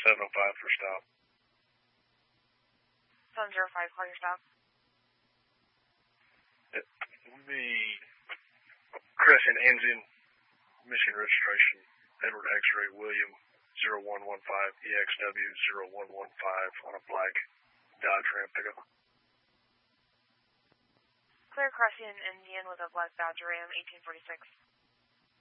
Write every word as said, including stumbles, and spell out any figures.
seven oh five for stop. seven zero five, call your stop. It will be Crescent Engine, Michigan registration, Edward X-ray William zero one one five E X W zero one one five on a black Dodge Ram pickup. Clear Crescent Indian with a black Dodge Ram eighteen forty-six.